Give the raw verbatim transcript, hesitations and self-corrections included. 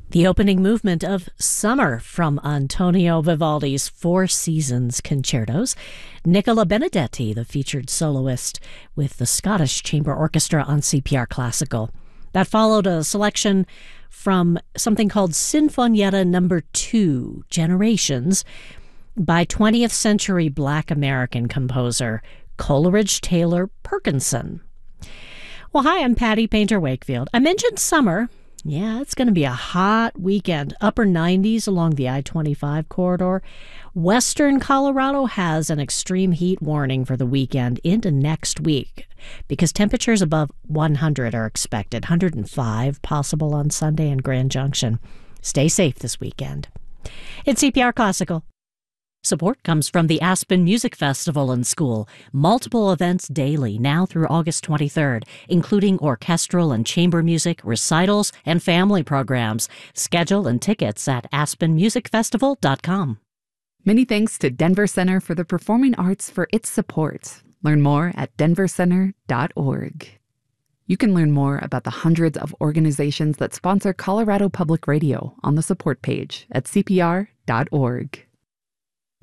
The opening movement of Summer from Antonio Vivaldi's Four Seasons Concertos. Nicola Benedetti, the featured soloist with the Scottish Chamber Orchestra on C P R Classical. That followed a selection from something called Sinfonietta Number Two, Generations, by twentieth century Black American composer Coleridge Taylor Perkinson. Well, hi, I'm Patty Painter Wakefield. I mentioned summer. Yeah, it's going to be a hot weekend. Upper nineties along the I twenty-five corridor. Western Colorado has an extreme heat warning for the weekend into next week because temperatures above one hundred are expected. one hundred five possible on Sunday in Grand Junction. Stay safe this weekend. It's C P R Classical. Support comes from the Aspen Music Festival and School. Multiple events daily now through August twenty-third, including orchestral and chamber music, recitals, and family programs. Schedule and tickets at aspen music festival dot com. Many thanks to Denver Center for the Performing Arts for its support. Learn more at denver center dot org. You can learn more about the hundreds of organizations that sponsor Colorado Public Radio on the support page at c p r dot org.